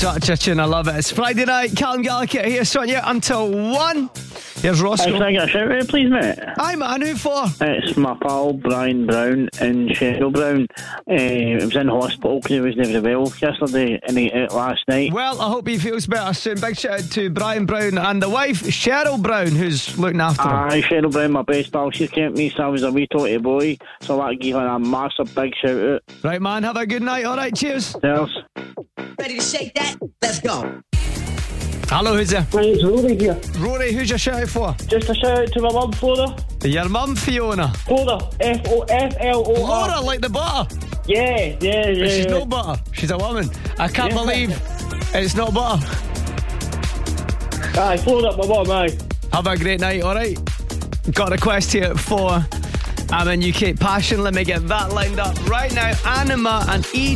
Such a tune, I love it. It's Friday night, Callum Gallagher here, sorting you out until 1. Here's Roscoe. Can I get a shout out, please, mate? Aye, man, who for? It's my pal Brian Brown in Cheryl Brown. He was in hospital because he was never well yesterday and he ate last night. Well, I hope he feels better soon. Big shout out to Brian Brown and the wife, Cheryl Brown, who's looking after him. Aye, Cheryl Brown, my best pal. She kept me since I was a wee totty boy, so I give her a massive big shout out. Right, man, have a good night. Alright, cheers. Cheers. Ready to shake that? Let's go. Hello, who's there? Hi, it's Rory here. Rory, who's your shout out for? Just a shout out to my mum, Flora. Your mum, Fiona. Flora, F-O-F-L-O-R. Laura, like the butter. Yeah. But she's no butter. She's a woman. I can't believe it's not butter. Aye, Flora, my mum, aye. Have a great night, alright? Got a request here for I'm in UK Passion. Let me get that lined up right now. Anima and E.